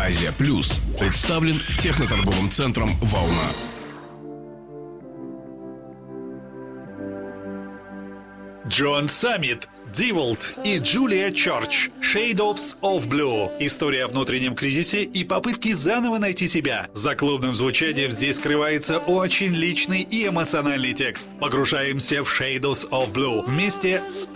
Азия Плюс представлен техноторговым центром «Волна». Джон Саммит, Диволт и Джулия Чорч. Shadows of Blue. История о внутреннем кризисе и попытке заново найти себя. За клубным звучанием здесь скрывается очень личный и эмоциональный текст. Погружаемся в Shadows of Blue вместе с